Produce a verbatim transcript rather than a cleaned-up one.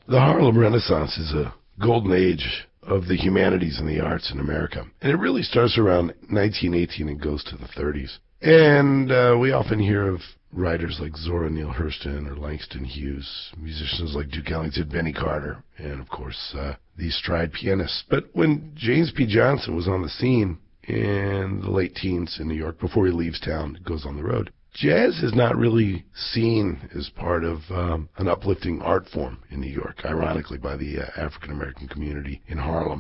The Harlem Renaissance is a golden age of the humanities and the arts in America. And it really starts around nineteen eighteen and goes to the thirties. And uh, we often hear of writers like Zora Neale Hurston or Langston Hughes, musicians like Duke Ellington, Benny Carter, and, of course, uh, these stride pianists. But when James P. Johnson was on the scene in the late teens in New York, before he leaves town, goes on the road, jazz is not really seen as part of um, an uplifting art form in New York, ironically, by the uh, African-American community in Harlem.